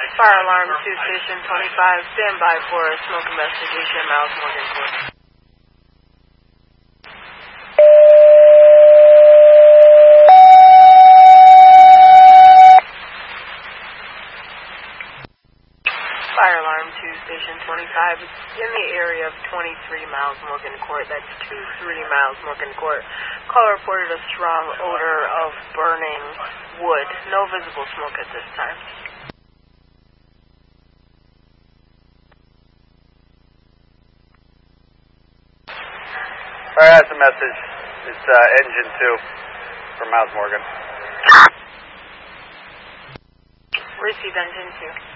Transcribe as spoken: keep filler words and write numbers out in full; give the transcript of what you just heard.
Fire alarm two station twenty-five, stand by for a smoke investigation, Miles Morgan Court. Fire alarm two station twenty-five, it's in the area of twenty-three Miles Morgan Court, that's two three Miles Morgan Court. Caller reported a strong odor of burning wood, no visible smoke at this time. Alright, that's a message. It's uh, engine two from Miles Morgan. Receive engine two.